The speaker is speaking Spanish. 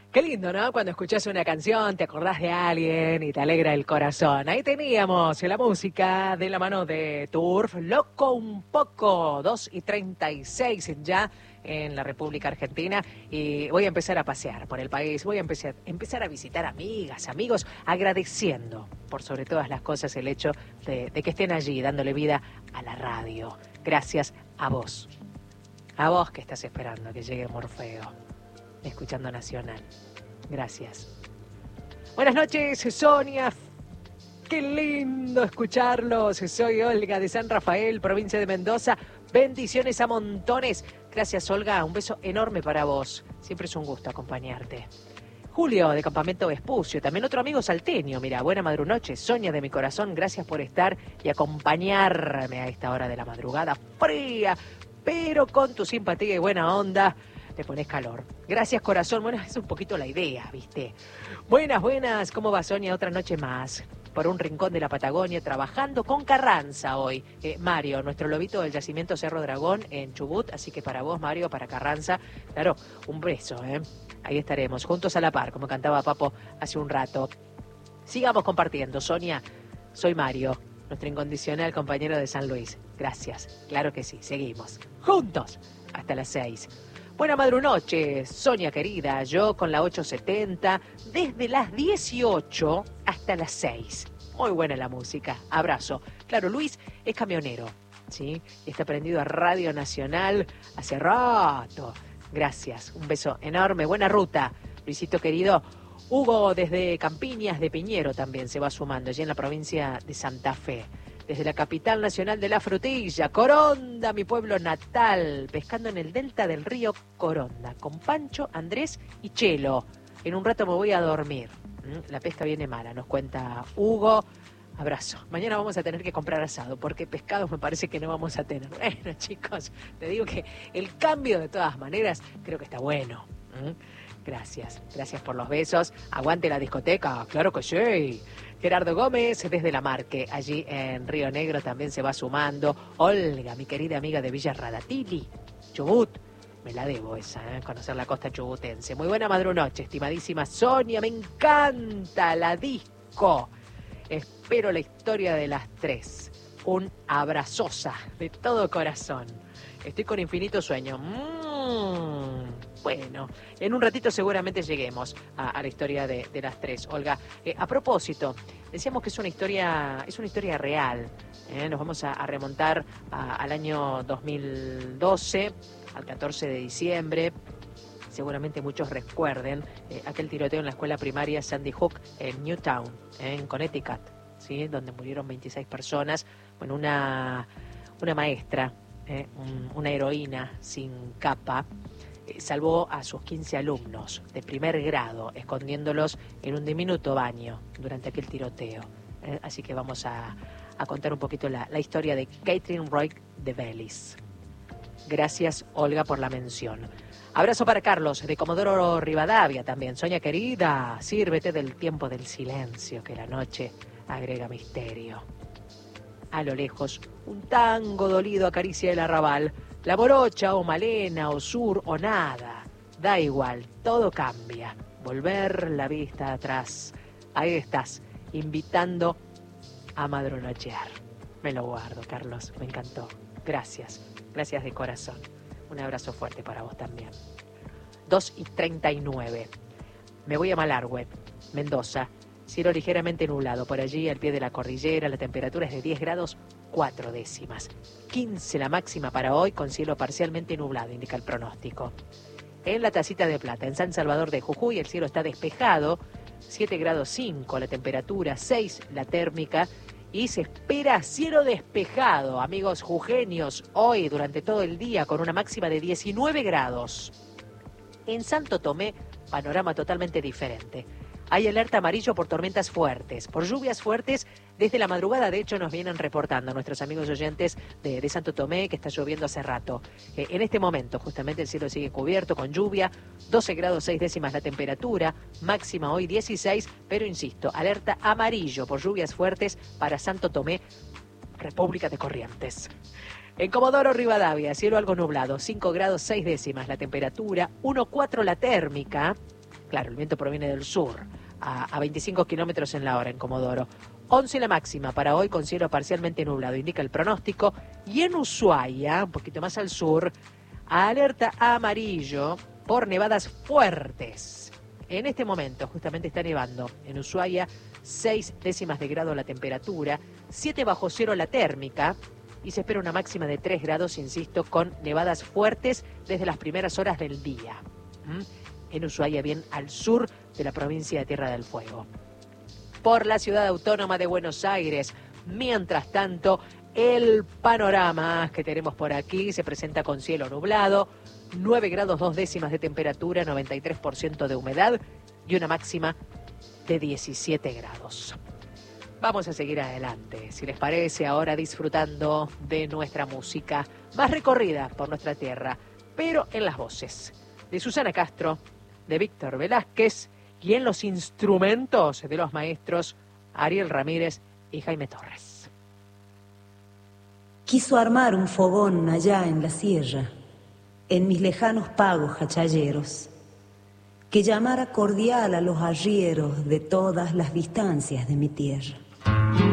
Qué lindo, ¿no? Cuando escuchás una canción, te acordás de alguien y te alegra el corazón. Ahí teníamos la música de la mano de Turf, Loco un poco, 2:36 ya en la República Argentina. Y voy a empezar a pasear por el país, voy a empezar a visitar amigas, amigos, agradeciendo por sobre todas las cosas el hecho de que estén allí dándole vida a la radio. Gracias a vos que estás esperando que llegue Morfeo, escuchando Nacional. Gracias. Buenas noches, Sonia. Qué lindo escucharlos. Soy Olga de San Rafael, provincia de Mendoza. Bendiciones a montones. Gracias, Olga. Un beso enorme para vos. Siempre es un gusto acompañarte. Julio, de Campamento Vespucio. También otro amigo salteño. Mira, buena madrunoche. Sonia de mi corazón, gracias por estar y acompañarme a esta hora de la madrugada fría, pero con tu simpatía y buena onda le pones calor. Gracias, corazón. Bueno, es un poquito la idea, ¿viste? Buenas. ¿Cómo va, Sonia? Otra noche más por un rincón de la Patagonia, trabajando con Carranza hoy. Mario, nuestro lobito del yacimiento Cerro Dragón en Chubut. Así que para vos, Mario, para Carranza, claro, un beso, ¿eh? Ahí estaremos, juntos a la par, como cantaba Papo hace un rato. Sigamos compartiendo, Sonia. Soy Mario, nuestro incondicional compañero de San Luis. Gracias. Claro que sí, seguimos. Juntos hasta las 6. Buena madrunoche, Sonia querida, yo con la 870, desde las 18 hasta las 6. Muy buena la música, abrazo. Claro, Luis es camionero, ¿sí? Y está prendido a Radio Nacional hace rato. Gracias, un beso enorme, buena ruta, Luisito querido. Hugo desde Campiñas de Piñero también se va sumando, allí en la provincia de Santa Fe. Desde la capital nacional de la frutilla, Coronda, mi pueblo natal, pescando en el delta del río Coronda, con Pancho, Andrés y Chelo. En un rato me voy a dormir. La pesca viene mala, nos cuenta Hugo. Abrazo. Mañana vamos a tener que comprar asado, porque pescados me parece que no vamos a tener. Bueno, chicos, te digo que el cambio de todas maneras creo que está bueno. Gracias por los besos. Aguante la discoteca, claro que sí. Gerardo Gómez desde La Marque, allí en Río Negro también se va sumando. Olga, mi querida amiga de Villa Radatili, Chubut. Me la debo esa, conocer la costa chubutense. Muy buena madrunoche, estimadísima Sonia, me encanta la disco. Espero la historia de las 3. Un abrazosa de todo corazón. Estoy con infinito sueño. Bueno, en un ratito seguramente lleguemos a la historia de las 3. Olga, a propósito, decíamos que es una historia real. Nos vamos a remontar al año 2012, al 14 de diciembre. Seguramente muchos recuerden aquel tiroteo en la escuela primaria Sandy Hook en Newtown, en Connecticut, ¿sí? Donde murieron 26 personas. Bueno, una maestra, una heroína sin capa, salvó a sus 15 alumnos de primer grado, escondiéndolos en un diminuto baño durante aquel tiroteo. Así que vamos a contar un poquito la historia de Catherine Roy de Bellis. Gracias, Olga, por la mención. Abrazo para Carlos, de Comodoro Rivadavia también. Sonia querida, sírvete del tiempo del silencio, que la noche agrega misterio. A lo lejos, un tango dolido acaricia el arrabal. La morocha o Malena o Sur o nada. Da igual, todo cambia. Volver la vista atrás. Ahí estás, invitando a madrunochear. Me lo guardo, Carlos, me encantó. Gracias de corazón. Un abrazo fuerte para vos también. 2:39. Me voy a Malargüe, Mendoza. Cielo ligeramente nublado. Por allí, al pie de la cordillera, la temperatura es de 10 grados 4 décimas. 15 la máxima para hoy, con cielo parcialmente nublado, indica el pronóstico. En la Tacita de Plata, en San Salvador de Jujuy, el cielo está despejado. 7 grados 5 la temperatura, 6 la térmica. Y se espera cielo despejado, amigos jujeños, hoy durante todo el día, con una máxima de 19 grados. En Santo Tomé, panorama totalmente diferente. Hay alerta amarillo por tormentas fuertes, por lluvias fuertes. Desde la madrugada, de hecho, nos vienen reportando nuestros amigos oyentes de Santo Tomé que está lloviendo hace rato. En este momento, justamente, el cielo sigue cubierto con lluvia. 12 grados 6 décimas la temperatura, máxima hoy 16, pero insisto, alerta amarillo por lluvias fuertes para Santo Tomé, República de Corrientes. En Comodoro Rivadavia, cielo algo nublado, 5 grados 6 décimas la temperatura, 1,4 la térmica. Claro, el viento proviene del sur, a 25 kilómetros en la hora en Comodoro. 11 la máxima para hoy con cielo parcialmente nublado, indica el pronóstico. Y en Ushuaia, un poquito más al sur, alerta amarillo por nevadas fuertes. En este momento justamente está nevando en Ushuaia, 6 décimas de grado la temperatura, 7 bajo cero la térmica y se espera una máxima de 3 grados, insisto, con nevadas fuertes desde las primeras horas del día. En Ushuaia, bien al sur de la provincia de Tierra del Fuego. Por la ciudad autónoma de Buenos Aires, mientras tanto, el panorama que tenemos por aquí se presenta con cielo nublado, 9 grados 2 décimas de temperatura, 93% de humedad y una máxima de 17 grados. Vamos a seguir adelante, si les parece, ahora disfrutando de nuestra música más recorrida por nuestra tierra, pero en las voces de Susana Castro, de Víctor Velázquez y en los instrumentos de los maestros Ariel Ramírez y Jaime Torres. Quiso armar un fogón allá en la sierra, en mis lejanos pagos hachalleros, que llamara cordial a los arrieros de todas las distancias de mi tierra.